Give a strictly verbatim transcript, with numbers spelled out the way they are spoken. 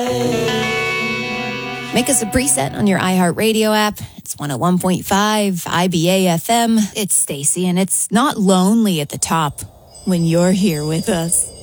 Make us a preset on your iHeartRadio app. It's one oh one point five I B A F M. It's Stacey, and it's not lonely at the top when you're here with us.